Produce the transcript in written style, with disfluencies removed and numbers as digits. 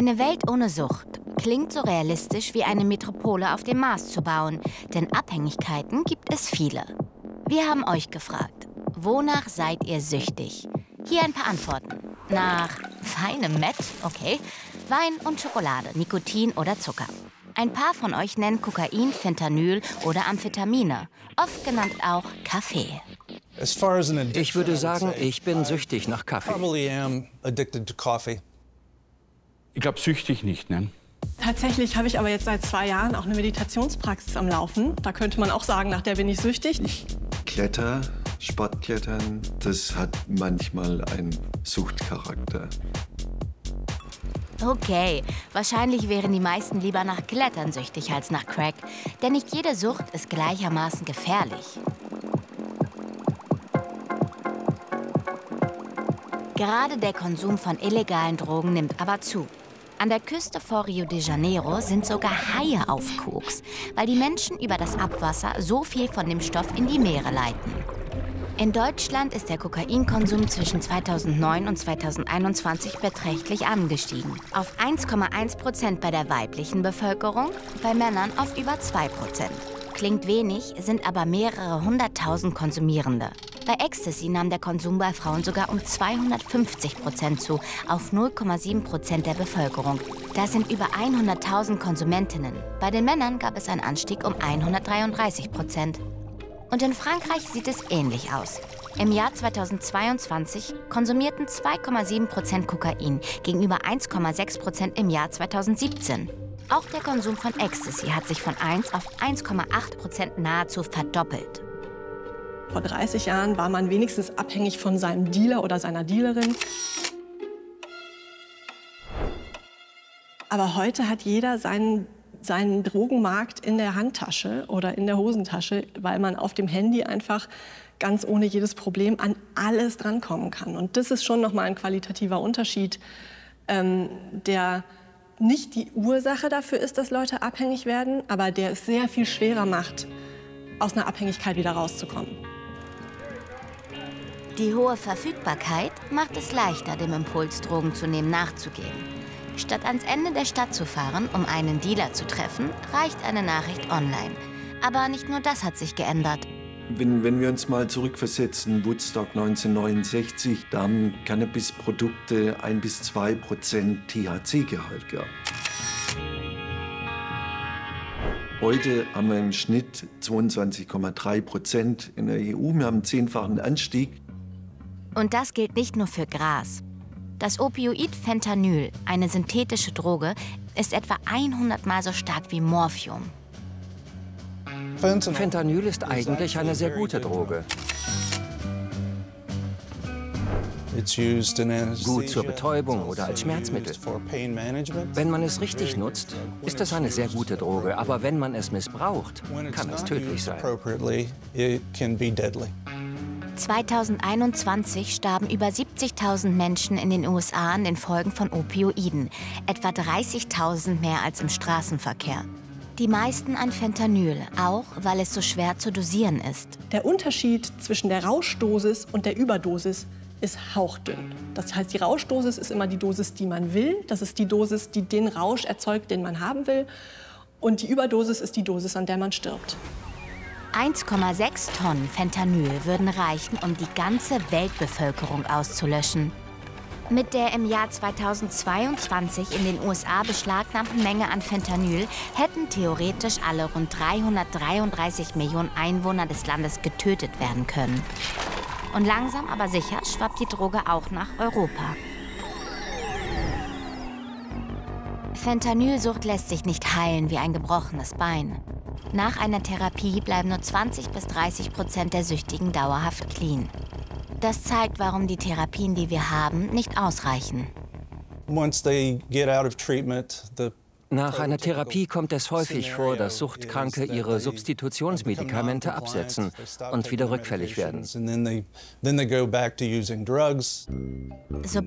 Eine Welt ohne Sucht klingt so realistisch wie eine Metropole auf dem Mars zu bauen, denn Abhängigkeiten gibt es viele. Wir haben euch gefragt, wonach seid ihr süchtig? Hier ein paar Antworten. Nach feinem Mett, okay, Wein und Schokolade, Nikotin oder Zucker. Ein paar von euch nennen Kokain, Fentanyl oder Amphetamine, oft genannt auch Kaffee. Ich würde sagen, ich bin süchtig nach Kaffee. Ich glaube, süchtig nicht, ne? Tatsächlich habe ich aber jetzt seit 2 Jahren auch eine Meditationspraxis am Laufen. Da könnte man auch sagen, nach der bin ich süchtig. Ich kletter, Sportklettern, das hat manchmal einen Suchtcharakter. Okay, wahrscheinlich wären die meisten lieber nach Klettern süchtig als nach Crack. Denn nicht jede Sucht ist gleichermaßen gefährlich. Gerade der Konsum von illegalen Drogen nimmt aber zu. An der Küste vor Rio de Janeiro sind sogar Haie auf Koks, weil die Menschen über das Abwasser so viel von dem Stoff in die Meere leiten. In Deutschland ist der Kokainkonsum zwischen 2009 und 2021 beträchtlich angestiegen. Auf 1,1% bei der weiblichen Bevölkerung, bei Männern auf über 2%. Klingt wenig, sind aber mehrere 100.000 Konsumierende. Bei Ecstasy nahm der Konsum bei Frauen sogar um 250% zu, auf 0,7% der Bevölkerung. Das sind über 100.000 Konsumentinnen. Bei den Männern gab es einen Anstieg um 133%. Und in Frankreich sieht es ähnlich aus. Im Jahr 2022 konsumierten 2,7% Kokain gegenüber 1,6% im Jahr 2017. Auch der Konsum von Ecstasy hat sich von 1 auf 1,8% nahezu verdoppelt. Vor 30 Jahren war man wenigstens abhängig von seinem Dealer oder seiner Dealerin. Aber heute hat jeder seinen Drogenmarkt in der Handtasche oder in der Hosentasche, weil man auf dem Handy einfach ganz ohne jedes Problem an alles drankommen kann. Und das ist schon nochmal ein qualitativer Unterschied, der nicht die Ursache dafür ist, dass Leute abhängig werden, aber der es sehr viel schwerer macht, aus einer Abhängigkeit wieder rauszukommen. Die hohe Verfügbarkeit macht es leichter, dem Impuls, Drogen zu nehmen, nachzugehen. Statt ans Ende der Stadt zu fahren, um einen Dealer zu treffen, reicht eine Nachricht online. Aber nicht nur das hat sich geändert. Wenn wir uns mal zurückversetzen, Woodstock 1969, da haben Cannabisprodukte 1 bis 2% THC-Gehalt gehabt. Heute haben wir im Schnitt 22,3% in der EU. Wir haben einen 10-fachen Anstieg. Und das gilt nicht nur für Gras. Das Opioid Fentanyl, eine synthetische Droge, ist etwa 100-mal so stark wie Morphium. Fentanyl ist eigentlich eine sehr gute Droge. Gut zur Betäubung oder als Schmerzmittel. Wenn man es richtig nutzt, ist es eine sehr gute Droge. Aber wenn man es missbraucht, kann es tödlich sein. 2021 starben über 70.000 Menschen in den USA an den Folgen von Opioiden, etwa 30.000 mehr als im Straßenverkehr. Die meisten an Fentanyl, auch weil es so schwer zu dosieren ist. Der Unterschied zwischen der Rauschdosis und der Überdosis ist hauchdünn. Das heißt, die Rauschdosis ist immer die Dosis, die man will. Das ist die Dosis, die den Rausch erzeugt, den man haben will. Und die Überdosis ist die Dosis, an der man stirbt. 1,6 Tonnen Fentanyl würden reichen, um die ganze Weltbevölkerung auszulöschen. Mit der im Jahr 2022 in den USA beschlagnahmten Menge an Fentanyl hätten theoretisch alle rund 333 Millionen Einwohner des Landes getötet werden können. Und langsam aber sicher schwappt die Droge auch nach Europa. Fentanylsucht lässt sich nicht heilen wie ein gebrochenes Bein. Nach einer Therapie bleiben nur 20 bis 30% der Süchtigen dauerhaft clean. Das zeigt, warum die Therapien, die wir haben, nicht ausreichen. Nach einer Therapie kommt es häufig vor, dass Suchtkranke ihre Substitutionsmedikamente absetzen und wieder rückfällig werden.